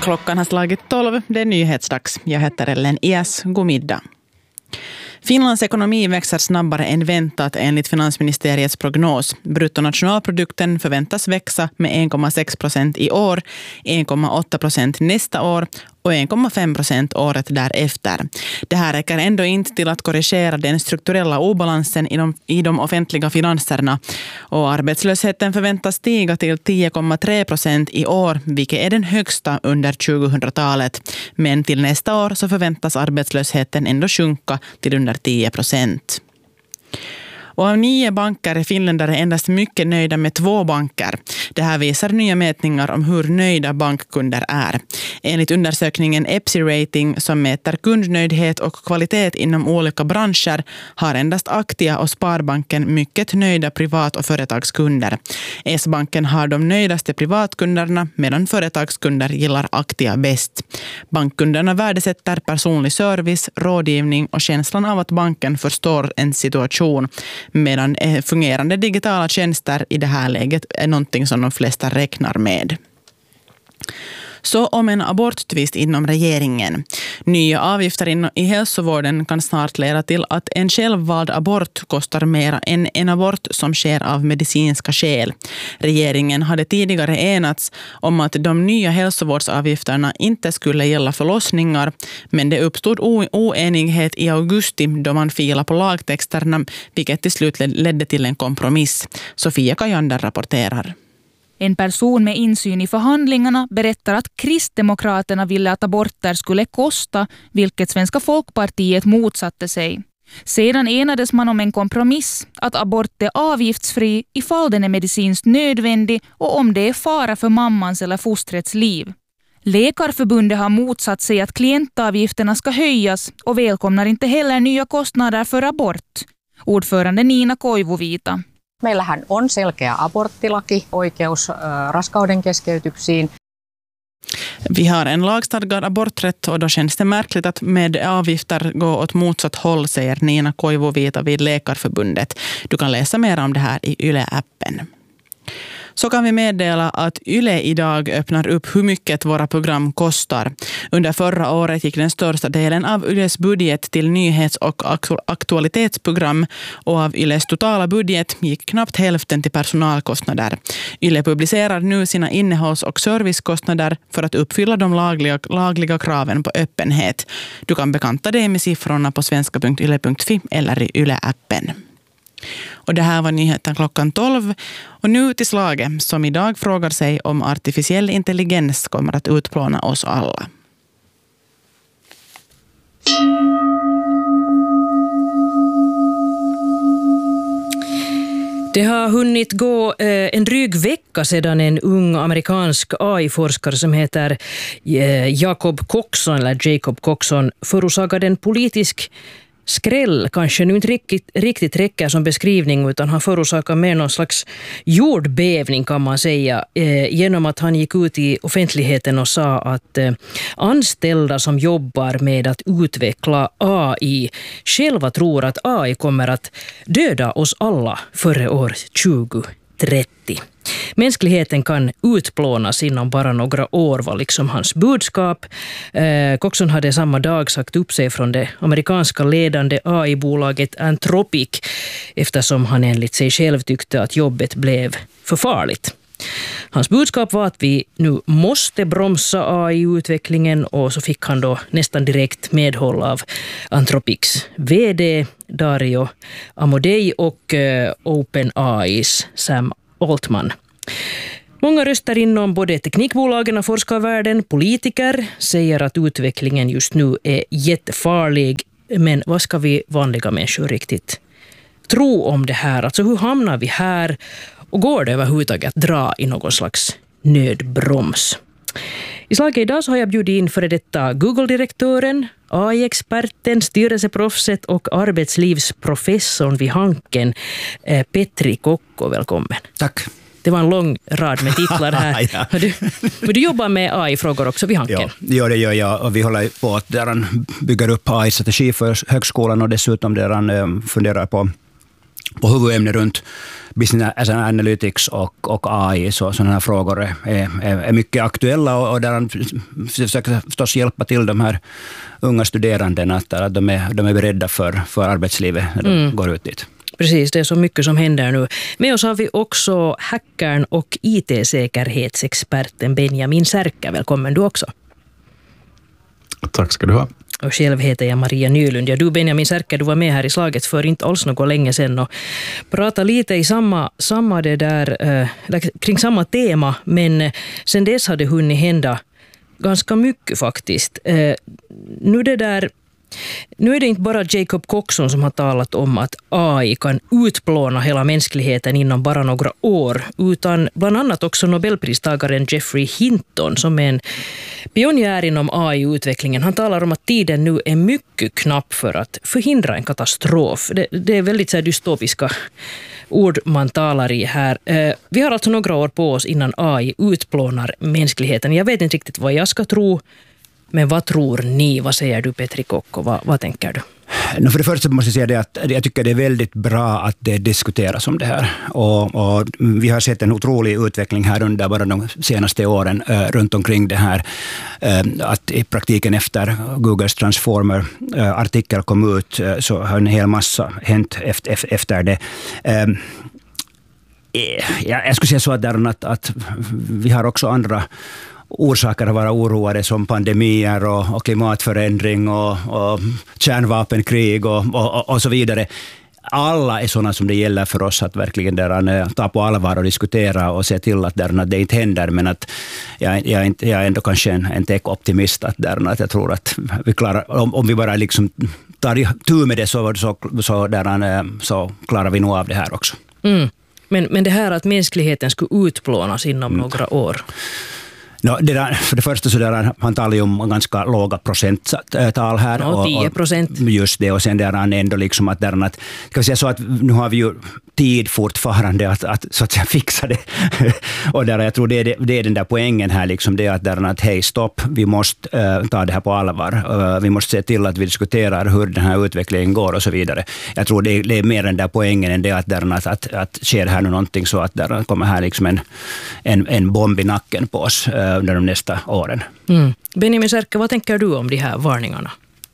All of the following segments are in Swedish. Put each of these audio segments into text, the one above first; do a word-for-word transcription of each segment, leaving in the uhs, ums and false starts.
Klockan har slagit tolv, det är nyhetsdags. Jag heter Ellen Ias, god middag. Finlands ekonomi växer snabbare än väntat enligt finansministeriets prognos. Bruttonationalprodukten förväntas växa med en komma sex procent i år, en komma åtta procent nästa år och en komma fem procent året därefter. Det här räcker ändå inte till att korrigera den strukturella obalansen i de, i de offentliga finanserna. Och arbetslösheten förväntas stiga till tio komma tre procent i år, vilket är den högsta under tjugohundratalet. Men till nästa år så förväntas arbetslösheten ändå sjunka till under tio procent. Och av nio banker är finländare endast mycket nöjda med två banker. Det här visar nya mätningar om hur nöjda bankkunder är. Enligt undersökningen Epsi Rating som mäter kundnöjdhet och kvalitet inom olika branscher har endast Aktia och Sparbanken mycket nöjda privat- och företagskunder. S-banken har de nöjdaste privatkunderna medan företagskunder gillar Aktia bäst. Bankkunderna värdesätter personlig service, rådgivning och känslan av att banken förstår en situation. Medan fungerande digitala tjänster i det här läget är någonting som de flesta räknar med. Så om en aborttvist inom regeringen. Nya avgifter i hälsovården kan snart leda till att en självvald abort kostar mer än en abort som sker av medicinska skäl. Regeringen hade tidigare enats om att de nya hälsovårdsavgifterna inte skulle gälla förlossningar, men det uppstod oenighet i augusti då man filade på lagtexterna, vilket till slut ledde till en kompromiss. Sofia Kajander rapporterar. En person med insyn i förhandlingarna berättar att Kristdemokraterna ville att aborter skulle kosta, vilket Svenska Folkpartiet motsatte sig. Sedan enades man om en kompromiss att abort är avgiftsfri ifall den är medicinskt nödvändig och om det är fara för mammans eller fostrets liv. Läkarförbundet har motsatt sig att klientavgifterna ska höjas och välkomnar inte heller nya kostnader för abort. Ordförande Nina Koivuvita. Meillähän on selkeä aborttilaki, oikeus äh, raskauden keskeytyksiin. Vi har en lagstadgad aborträtt och då känns det märkligt att med avgifter gå åt motsatt håll, säger Nina Koivuvita vid Läkarförbundet. Du kan läsa mer om det här i Yle-appen. Så kan vi meddela att Yle idag öppnar upp hur mycket våra program kostar. Under förra året gick den största delen av Yles budget till nyhets- och aktualitetsprogram och av Yles totala budget gick knappt hälften till personalkostnader. Yle publicerar nu sina innehålls- och servicekostnader för att uppfylla de lagliga, lagliga kraven på öppenhet. Du kan bekanta dig med siffrorna på svenska punkt yle punkt fi eller i Yle-appen. Och det här var nyheten klockan tolv. Och nu till slaget som idag frågar sig om artificiell intelligens kommer att utplåna oss alla. Det har hunnit gå eh, en dryg vecka sedan en ung amerikansk A I-forskare som heter eh, Jacob Coxon, eller Jacob Coxon, förorsakade en politisk skräll kanske nu inte riktigt, riktigt räcker som beskrivning, utan han förorsakar mer någon slags jordbävning kan man säga, eh, genom att han gick ut i offentligheten och sa att eh, anställda som jobbar med att utveckla A I själva tror att A I kommer att döda oss alla före år tjugo trettio. Mänskligheten kan utplånas inom bara några år, var liksom hans budskap. Eh, Coxon hade samma dag sagt upp sig från det amerikanska ledande A I-bolaget Anthropic eftersom han enligt sig själv tyckte att jobbet blev för farligt. Hans budskap var att vi nu måste bromsa A I-utvecklingen, och så fick han då nästan direkt medhåll av Anthropics vd Dario Amodei och eh, OpenAIs Sam Altman. Många röster inom både teknikbolagen och forskarvärlden, politiker, säger att utvecklingen just nu är jättefarlig. Men vad ska vi vanliga människor riktigt tro om det här? Alltså hur hamnar vi här? Och går det överhuvudtaget att dra i någon slags nödbroms? I slaget idag så har jag bjudit in före detta Google-direktören, A I-experten, styrelseproffset och arbetslivsprofessorn vid Hanken, Petri Kokko. Välkommen. Tack. Det var en lång rad med titlar här. Ja. Du, men du jobbar med A I-frågor också vid Hanken. Ja, det gör jag. Och vi håller på att där bygger upp A I-strategi för högskolan och dessutom där han funderar på på huvudämne runt business analytics och, och A I, så sådana här frågor är, är, är mycket aktuella, och, och där han försöker förstås hjälpa till de här unga studerandena att, att de, är, de är beredda för, för arbetslivet när de mm. går ut dit. Precis, det är så mycket som händer nu. Med oss har vi också hackern och I T-säkerhetsexperten Benjamin Särkkä. Välkommen du också. Tack ska du ha. Och själv heter jag Maria Nylund. Ja, du Benjamin Särkkä, du var med här i slaget för inte alls något länge sedan och pratade lite i samma, samma det där, äh, kring samma tema, men sen dess hade hunnit hända ganska mycket faktiskt. Äh, nu det där Nu är det inte bara Jacob Coxon som har talat om att A I kan utplåna hela mänskligheten inom bara några år, utan bland annat också Nobelpristagaren Geoffrey Hinton som är en pionjär inom A I-utvecklingen. Han talar om att tiden nu är mycket knapp för att förhindra en katastrof. Det, det är väldigt så här dystopiska ord man talar i här. Vi har alltså några år på oss innan A I utplånar mänskligheten. Jag vet inte riktigt vad jag ska tro. Men vad tror ni? Vad säger du, Petri Kokko? Vad, vad tänker du? No, för det första måste jag säga det att jag tycker det är väldigt bra att det diskuteras om det här. Och, och vi har sett en otrolig utveckling här under bara de senaste åren uh, runt omkring det här. Uh, att i praktiken efter Googles Transformer-artikel uh, kom ut uh, så har en hel massa hänt efter, efter det. Uh, jag skulle säga så att, där, att, att vi har också andra orsaker att vara oroade som pandemier och, och klimatförändring och, och kärnvapenkrig och, och, och så vidare. Alla är sådana som det gäller för oss att verkligen där, ta på allvar och diskutera och se till att, där, att det inte händer. Men att jag, jag, är, inte, jag är ändå kanske en, en tech-optimist att, där, att jag tror att vi klarar, om, om vi bara liksom tar tur med det så, så, så, där, så klarar vi nog av det här också. Mm. Men, men det här att mänskligheten skulle utplånas inom mm. några år... No, det där, för det första så där, han talar ju om ganska låga procenttal här. Ja, tio procent. Och, just det, och sen där han ändå liksom att, där, att, kan vi säga så att nu har vi ju tid fortfarande att, att, så att säga, fixa det. Och där, jag tror det är, det, det är den där poängen här, liksom det att, där, att hej, stopp, vi måste uh, ta det här på allvar. Uh, vi måste se till att vi diskuterar hur den här utvecklingen går och så vidare. Jag tror det är, det är mer den där poängen än det att, där, att, att, att sker här nu någonting så att där kommer här liksom en, en, en bomb i nacken på oss uh, under de nästa åren. Mm. Benjamin Särkkä, vad tänker du om de här varningarna?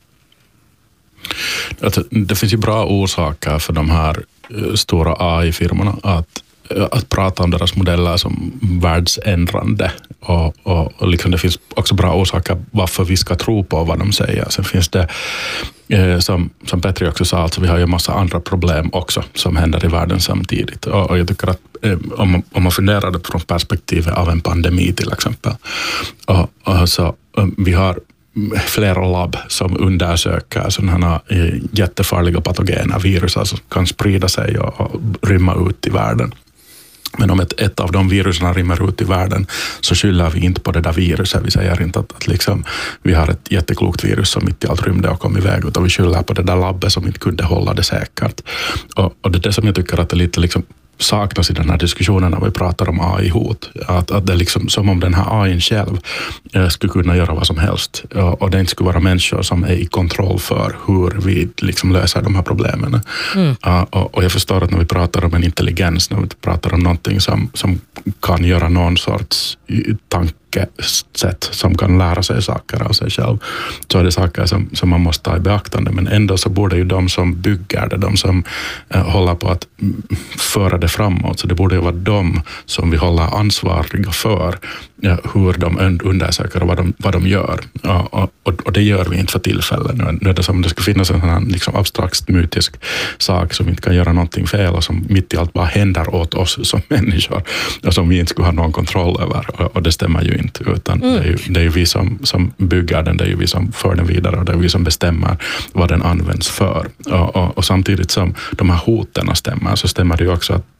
Det finns ju bra orsaker för de här stora A I-firmorna att, att prata om deras modeller som världsändrande. Och, och, och liksom det finns också bra orsaker varför vi ska tro på vad de säger. Sen finns det, eh, som, som Petri också sa, alltså vi har ju en massa andra problem också som händer i världen samtidigt. Och, och jag tycker att eh, om, man, om man funderar det från perspektivet av en pandemi till exempel. Och, och så, vi har flera labb som undersöker sådana jättefarliga patogener, virus som kan sprida sig och, och rymma ut i världen. Men om ett, ett av de virusen rymmer ut i världen så skyller vi inte på det där viruset. Vi säger inte att, att liksom, vi har ett jätteklokt virus som mitt i allt rymde och kom iväg, utan vi skyller på det där labbet som inte kunde hålla det säkert. Och, och det är det som jag tycker att det lite liksom saknas i den här diskussionen när vi pratar om A I-hot. Att, att det är liksom som om den här A I själv eh, skulle kunna göra vad som helst. Och, och det inte skulle vara människor som är i kontroll för hur vi liksom löser de här problemen. Mm. Uh, och, och jag förstår att när vi pratar om en intelligens, när vi pratar om någonting som, som kan göra någon sorts tankesätt som kan lära sig saker av sig själv, så är det saker som, som man måste ta i beaktande. Men ändå så borde ju de som bygger det, de som uh, håller på att föra det framåt, så det borde ju vara de som vi håller ansvariga för ja, hur de undersöker och vad de, vad de gör. Ja, och, och det gör vi inte för tillfället. Nu, nu är det som om det skulle finnas en sån här liksom abstrakt mytisk sak som inte kan göra någonting fel och som mitt i allt bara händer åt oss som människor och som vi inte skulle ha någon kontroll över. Och, och det stämmer ju inte, utan mm. det är ju, det är ju vi som, som bygger den, det är ju vi som för den vidare och det är vi som bestämmer vad den används för. Och, och, och samtidigt som de här hoten stämmer, så stämmer det ju också att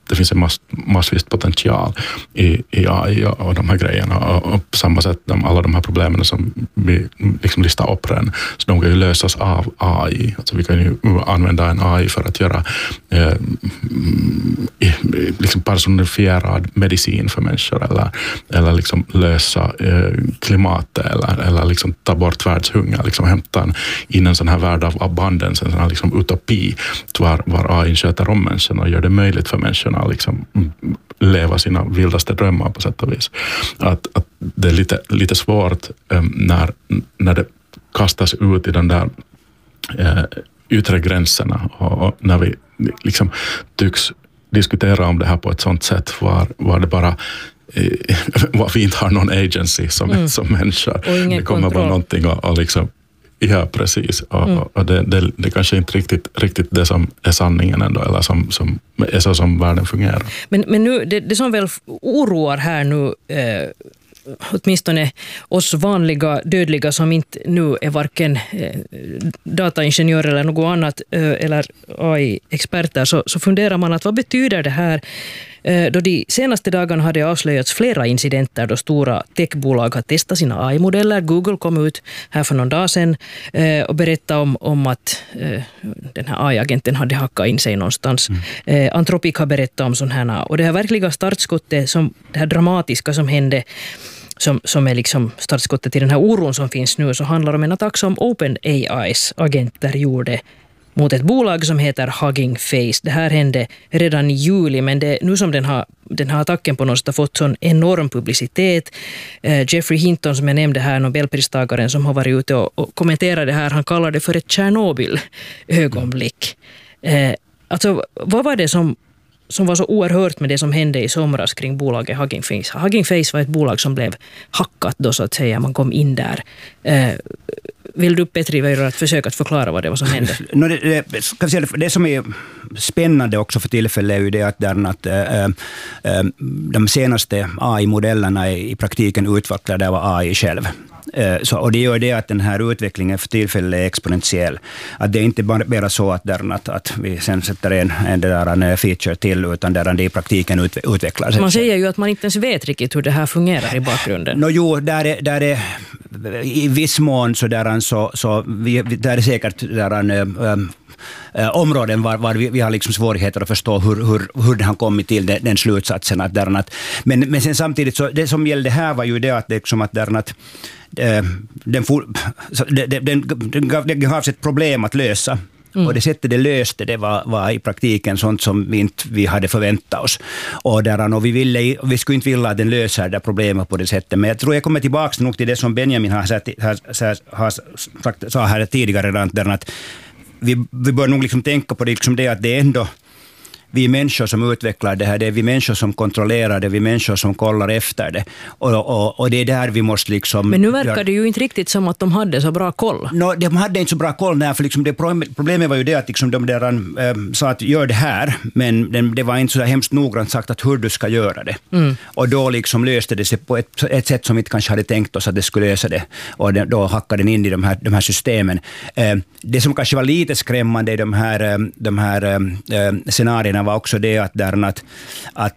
det finns en mass, massvis potential i, i A I och, och de här grejerna. Och, och på samma sätt, de, alla de här problemen som vi liksom listar upp redan, så de kan ju lösas av A I. Alltså vi kan ju använda en A I för att göra eh, liksom personifierad medicin för människor, eller, eller liksom lösa eh, klimatet, eller, eller liksom ta bort världshunger, liksom hämta in en sån här värld av abundance, en sån här liksom utopi var, var A I sköter om människorna och gör det möjligt för människorna att liksom leva sina vildaste drömmar på sätt och vis. Att, att det är lite, lite svårt um, när, när det kastas ut i den där uh, yttre gränserna, och, och när vi liksom tycks diskutera om det här på ett sånt sätt var, var det bara eh, var vi inte har någon agency som, mm. som människor. Det kommer kontroll. Bara någonting och, och liksom, ja, precis. Och, mm. och det, det, det kanske inte riktigt, riktigt det som är sanningen ändå, eller som, som är så som världen fungerar. Men, men nu, det, det som väl oroar här nu, eh, åtminstone oss vanliga dödliga som inte nu är varken eh, dataingenjörer eller något annat, eh, eller A I-experter, så, så funderar man att vad betyder det här? Eh, då de senaste dagarna hade avslöjats flera incidenter då stora techbolag har testat sina A I-modeller. Google kom ut här för någon dag sedan eh, och berättade om, om att eh, den här A I-agenten hade hackat in sig någonstans. Mm. Eh, Anthropic har berättat om sån här, och det här verkliga startskottet, som, det här dramatiska som hände, Som, som är liksom startskottet till den här oron som finns nu, så handlar det om en attack som OpenAIs agenter gjorde mot ett bolag som heter Hugging Face. Det här hände redan i juli, men det, nu som den, har, den här attacken på något sätt har fått sån enorm publicitet. Eh, Jeffrey Hinton, som jag nämnde här, Nobelpristagaren som har varit ute och, och kommenterat det här, han kallar det för ett Tjernobyl-ögonblick. Eh, alltså, vad var det som som var så oerhört med det som hände i somras kring bolaget Hugging Face? Hugging Face var ett bolag som blev hackat då, så att säga. Man kom in där. Eh, vill du, Petri, göra ett försök att förklara vad det var som hände? No, det, det, ska vi säga, det som är spännande också för tillfället är ju det att, där att äh, äh, de senaste A I-modellerna är i praktiken utvecklade av A I själv. Så, och det gör det att den här utvecklingen för tillfället är exponentiell. Att det är inte bara så att, där, att, att vi sen sätter en, en, där, en feature till, utan där det i praktiken ut, utvecklas. Man säger ju att man inte ens vet riktigt hur det här fungerar i bakgrunden. No, jo, där är, där är i viss mån så, där, så, så vi, där är säkert där en, um, Uh, områden var, var vi, vi har liksom svårigheter att förstå hur, hur, hur det har kommit till den, den slutsatsen. Att där, att, men, men sen samtidigt, så det som gällde här var ju det att, liksom att, där, att uh, den, den, den, den, den gavs ett problem att lösa. Mm. Och det sättet det löste det var, var i praktiken sånt som vi inte vi hade förväntat oss. Och, där, och vi, ville, vi skulle inte vilja att den löser det problemet på det sättet. Men jag tror jag kommer tillbaka nog till det som Benjamin har, har, har, har sagt, sa här tidigare. Där, att Vi, vi bör nog liksom tänka på det, liksom det att det är ändå vi människor som utvecklar det här, det är vi människor som kontrollerar det, vi människor som kollar efter det. Och, och, och det är där vi måste liksom... Men nu verkar det ju inte riktigt som att de hade så bra koll. No, de hade inte så bra koll, nej, för liksom det problemet var ju det att liksom de där, äh, sa att gör det här, men det, det var inte så hemskt noggrant sagt att hur du ska göra det. Mm. Och då liksom löste det sig på ett, ett sätt som vi inte kanske hade tänkt oss att det skulle lösa det. Och det, då hackade den in i de här, de här systemen. Äh, det som kanske var lite skrämmande i de här, de här äh, scenarierna var också det att, där, att, att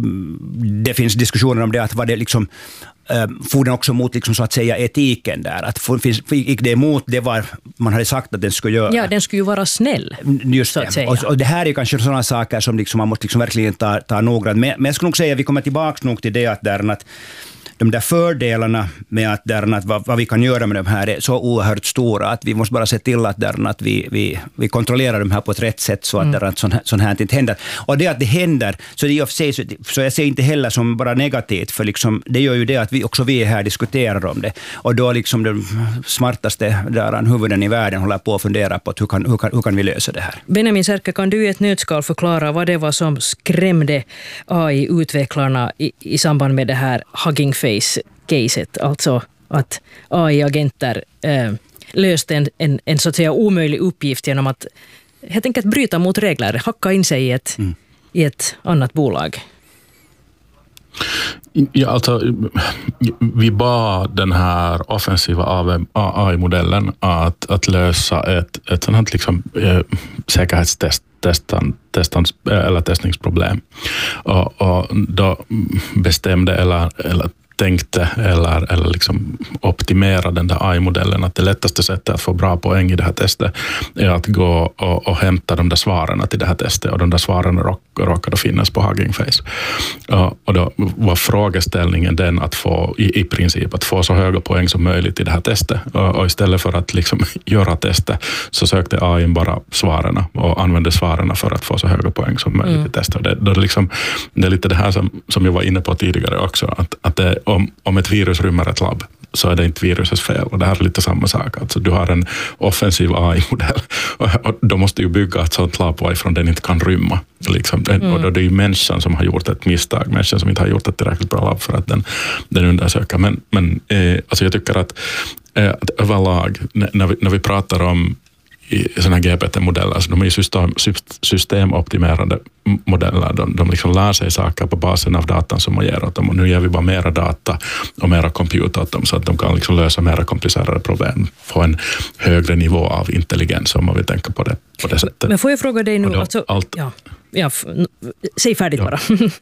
det finns diskussioner om det, att var det liksom äh, får den också mot liksom, så att säga etiken där, att finns, gick det emot det var man hade sagt att den skulle göra. Ja, den skulle ju vara snäll. Just så att säga. Och, och det här är kanske sådana saker som liksom, man måste liksom verkligen ta, ta noggrant. Men, men jag skulle nog säga att vi kommer tillbaka nog till det att, där, att de där fördelarna med att, där, att vad, vad vi kan göra med de här är så oerhört stora att vi måste bara se till att, där, att vi, vi, vi kontrollerar de här på ett rätt sätt så att, mm. där, att sånt, sånt här inte händer. Och det att det händer, så, det är sig, så, så jag ser inte heller som bara negativt, för liksom, det gör ju det att vi också vi är här diskuterar om det. Och då liksom de smartaste där, huvuden i världen håller på att fundera på att hur, kan, hur, kan, hur kan vi lösa det här. Benjamin Särkä, kan du i ett nötskal förklara vad det var som skrämde A I-utvecklarna i, i samband med det här Hugging Face-caset, alltså att A I-agenter eh, löste en, en, en så att säga omöjlig uppgift genom att helt enkelt bryta mot regler, hacka in sig i ett, mm. i ett annat bolag. Ja, alltså, vi bad den här offensiva A I-modellen att, att lösa ett, ett sådant här liksom, eh, säkerhetstest testan, testans, eller testningsproblem. Och, och då bestämde eller, eller tänkte eller, eller liksom optimera den där A I-modellen att det lättaste sättet att få bra poäng i det här testet är att gå och, och hämta de där svaren till det här testet, och de där svaren råk, råkade finnas på Hugging Face. Och, och då var frågeställningen den att få i, i princip att få så höga poäng som möjligt i det här testet, och, och istället för att liksom göra testet så sökte A I bara svaren och använde svaren för att få så höga poäng som möjligt mm. i testet. Det, då liksom, det är lite det här som, som jag var inne på tidigare också, att, att det Om, om ett virus rymmer ett labb så är det inte virusets fel. Och det här är lite samma sak. Alltså, du har en offensiv A I-modell och, och då måste du bygga ett sånt labb varifrån den inte kan rymma. Liksom. Mm. Och då är det ju människan som har gjort ett misstag. Människan som inte har gjort ett tillräckligt bra labb för att den, den undersöker. Men, men eh, alltså jag tycker att, eh, att överlag, när vi, när vi pratar om i sådana här G P T-modeller, alltså de är ju system, systemoptimerade modeller. De, de liksom lär sig saker på basen av datan som man ger åt dem. Och nu ger vi bara mera data och mera computer åt dem så att de kan liksom lösa mera komplicerade problem på en högre nivå av intelligens, om man vill tänka på det på det sättet. Men får jag fråga dig nu, då, alltså, allt, ja, ja, säg färdigt ja. bara.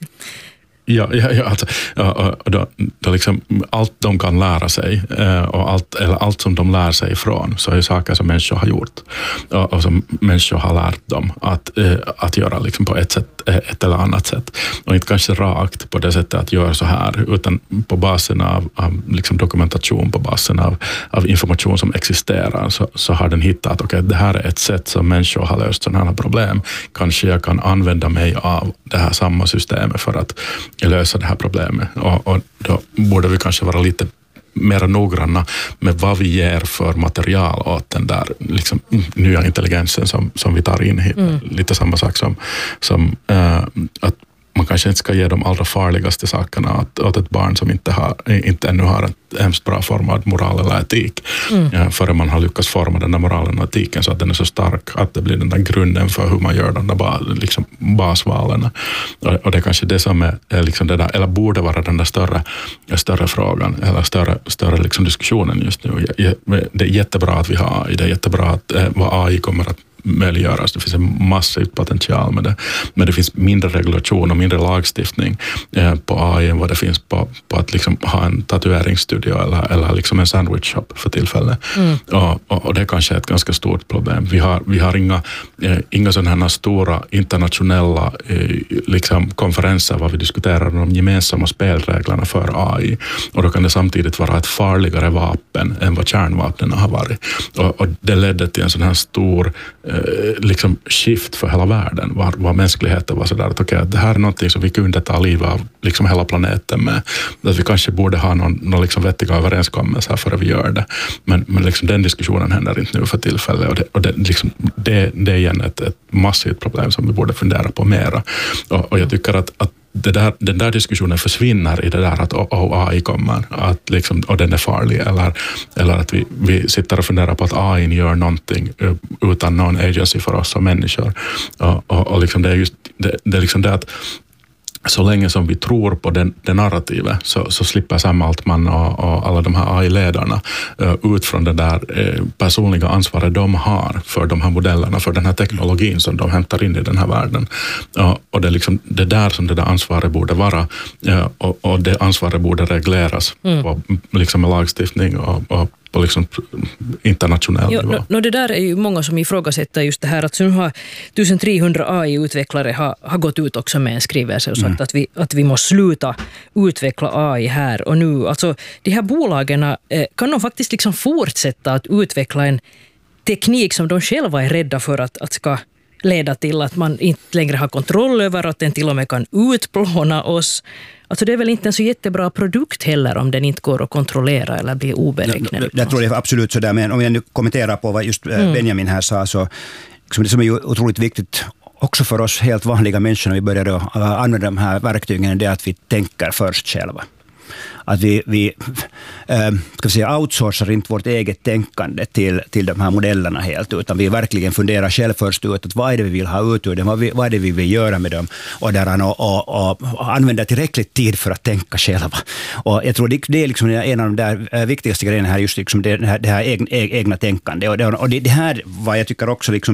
Ja, ja, ja, alltså, ja då, då liksom, allt de kan lära sig och allt, eller allt som de lär sig ifrån, så är saker som människor har gjort och, och som människor har lärt dem att, att göra liksom på ett sätt, ett eller annat sätt. Och inte kanske rakt på det sättet att göra så här, utan på basen av, av liksom dokumentation, på basen av, av information som existerar, så, så har den hittat att okay, det här är ett sätt som människor har löst sådana här problem. Kanske jag kan använda mig av det här samma systemet för att lösa det här problemet. Och, och då borde vi kanske vara lite mer noggranna med vad vi ger för material åt den där liksom, nya intelligensen som, som vi tar in hit. Mm. Lite samma sak som, som äh, att man kanske inte ska ge de allra farligaste sakerna åt, åt ett barn som inte, har, inte ännu har en hemskt bra formad moral eller etik. Mm. Ja, före man har lyckats forma den där moralen och etiken så att den är så stark att det blir den där grunden för hur man gör de där liksom, basvalen. Och, och det är kanske det som är, är liksom det där, eller borde vara den där större, större frågan, eller större, större liksom diskussionen just nu. Det är jättebra att vi har A I, det är jättebra att eh, vad A I kommer att möjliggöras. Det finns en massiv potential med det. Men det finns mindre regulation och mindre lagstiftning eh, på A I än vad det finns på, på att liksom ha en tatueringsstudio eller, eller liksom en sandwich shop för tillfället. Mm. Och, och, och det är kanske ett ganska stort problem. Vi har, vi har inga, eh, inga sådana här stora internationella eh, liksom konferenser var vi diskuterar de gemensamma spelreglerna för A I. Och då kan det samtidigt vara ett farligare vapen än vad kärnvapnen har varit. Och, och det ledde till en sån här stor liksom shift för hela världen, var, var mänskligheten var sådär att okej, okay, det här är någonting som vi kunde ta livet av liksom hela planeten med. Att vi kanske borde ha någon, någon liksom vettiga överenskommelser för att vi gör det. Men, men liksom den diskussionen händer inte nu för tillfället och det, och det, liksom, det, det är igen ett, ett massivt problem som vi borde fundera på mera. Och, och jag tycker att, att Det där, den där diskussionen försvinner i det där att oh, oh, A I kommer att liksom, och den är farlig eller, eller att vi, vi sitter och funderar på att A I gör någonting utan någon agency för oss som människor. Och, och, och liksom det är just det, det är liksom det att så länge som vi tror på den, den narrativet så, så slipper Sam Altman och, och alla de här A I-ledarna uh, ut från det där uh, personliga ansvaret de har för de här modellerna, för den här teknologin som de hämtar in i den här världen. Uh, och det är liksom det där som det där ansvaret borde vara uh, och, och det ansvaret borde regleras mm. på, liksom med lagstiftning och, och på liksom internationell jo, nivå. No, no, det där är ju många som ifrågasätter just det här att nu har tusentrehundra A I-utvecklare har, har gått ut också med en skrivelse och sagt mm. att, vi, att vi måste sluta utveckla A I här och nu. Alltså de här bolagen eh, kan de faktiskt liksom fortsätta att utveckla en teknik som de själva är rädda för att, att ska leda till att man inte längre har kontroll över, att den till och med kan utplåna oss. Alltså det är väl inte en så jättebra produkt heller om den inte går att kontrollera eller blir oberäknelig. Jag tror det är absolut så där, men om jag nu kommenterar på vad just mm. Benjamin här sa, så liksom det som är ju otroligt viktigt också för oss helt vanliga människor när vi börjar använda de här verktygen är det att vi tänker först själva. att vi, vi äh, ska säga, outsourcar inte vårt eget tänkande till, till de här modellerna helt, utan vi verkligen funderar själv först ut att vad är det vi vill ha ut ur dem, vad, vi, vad är det vi vill göra med dem, och, där, och, och, och använda tillräckligt tid för att tänka själva. Och jag tror det, det är liksom en av de där viktigaste grejerna här, just liksom det här, det här egna, egna tänkande. Och, det, och det, det här vad jag tycker också liksom